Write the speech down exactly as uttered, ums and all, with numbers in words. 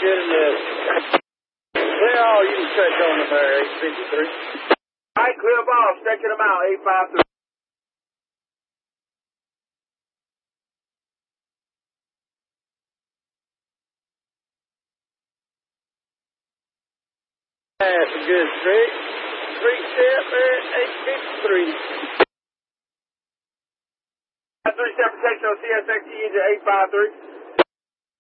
good enough. Clear all, you can stretch on them there, eight fifty-three. All right, clear ball, stretching them out, eight five three. That's a good stretch. Three step there at eight fifty-three. Three step protection on C S X E engine eight five three.